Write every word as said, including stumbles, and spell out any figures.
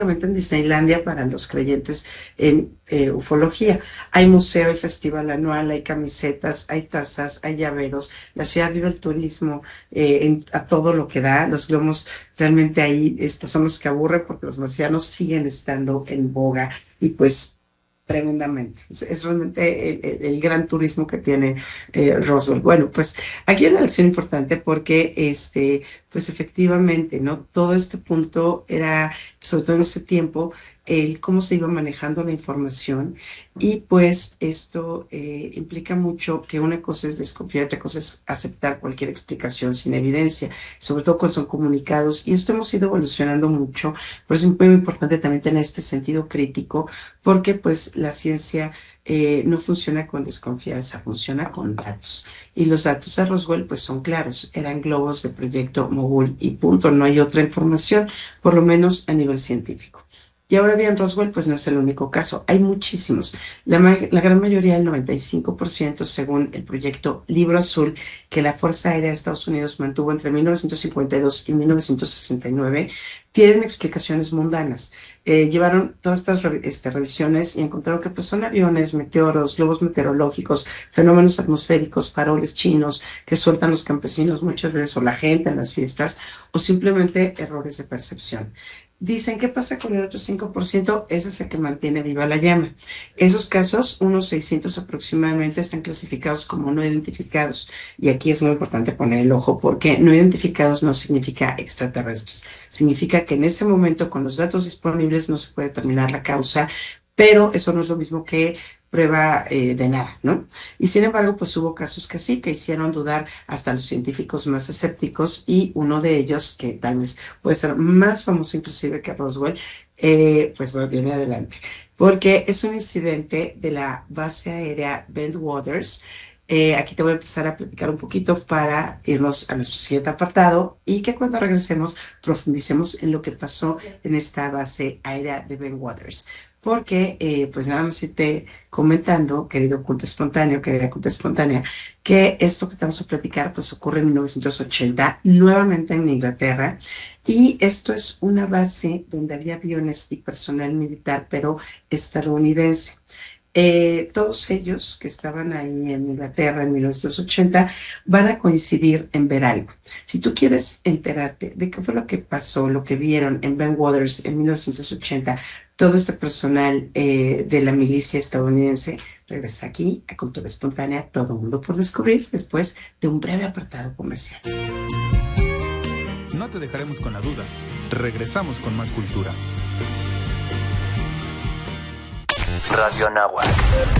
en Disneylandia para los creyentes en eh, ufología. Hay museo, hay festival anual, hay camisetas, hay tazas, hay llaveros. La ciudad vive el turismo eh, en, a todo lo que da. Los globos realmente ahí estos son los que aburren porque los marcianos siguen estando en boga y pues tremendamente. Es, es realmente el, el, el, gran turismo que tiene eh, Roswell. Bueno, pues aquí hay una lección importante porque, este, pues efectivamente, ¿no? Todo este punto era, sobre todo en ese tiempo, el cómo se iba manejando la información y pues esto eh, implica mucho que una cosa es desconfiar, otra cosa es aceptar cualquier explicación sin evidencia, sobre todo cuando son comunicados y esto hemos ido evolucionando mucho, por eso es muy importante también tener este sentido crítico porque pues la ciencia eh, no funciona con desconfianza, funciona con datos y los datos de Roswell pues son claros, eran globos de proyecto Mogul y punto, no hay otra información, por lo menos a nivel científico. Y ahora bien, Roswell pues no es el único caso, hay muchísimos. La, la gran mayoría, el noventa y cinco por ciento, según el proyecto Libro Azul, que la Fuerza Aérea de Estados Unidos mantuvo entre mil novecientos cincuenta y dos y mil novecientos sesenta y nueve, tienen explicaciones mundanas. Eh, llevaron todas estas este, revisiones y encontraron que pues, son aviones, meteoros, globos meteorológicos, fenómenos atmosféricos, faroles chinos que sueltan los campesinos muchas veces o la gente en las fiestas, o simplemente errores de percepción. Dicen, ¿qué pasa con el otro cinco por ciento? Ese es el que mantiene viva la llama. Esos casos, unos seiscientos aproximadamente, están clasificados como no identificados. Y aquí es muy importante poner el ojo porque no identificados no significa extraterrestres. Significa que en ese momento, con los datos disponibles, no se puede determinar la causa, pero eso no es lo mismo que prueba eh, de nada, ¿no? Y sin embargo, pues hubo casos que sí, que hicieron dudar hasta los científicos más escépticos y uno de ellos, que tal vez puede ser más famoso inclusive que Roswell, eh, pues bueno, viene adelante, porque es un incidente de la base aérea Bellwether. Eh, aquí te voy a empezar a platicar un poquito para irnos a nuestro siguiente apartado y que cuando regresemos profundicemos en lo que pasó en esta base aérea de Bellwether. Porque, eh, pues nada más irte comentando, querido culto espontáneo, querida culta espontánea, que esto que te vamos a platicar, pues ocurre en mil novecientos ochenta, nuevamente en Inglaterra, y esto es una base donde había aviones y personal militar, pero estadounidense. Eh, todos ellos que estaban ahí en Inglaterra en mil novecientos ochenta van a coincidir en ver algo. Si tú quieres enterarte de qué fue lo que pasó, lo que vieron en Bellwether en mil novecientos ochenta, todo este personal eh, de la milicia estadounidense, regresa aquí a Cultura Espontánea, todo mundo por descubrir, después de un breve apartado comercial. No te dejaremos con la duda. Regresamos con más cultura. Radio Anáhuac.